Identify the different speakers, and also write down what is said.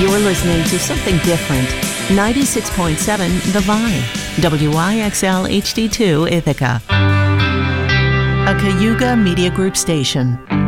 Speaker 1: You're listening to something different. 96.7 The Vibe, WIXL HD2 Ithaca. A Cayuga Media Group station.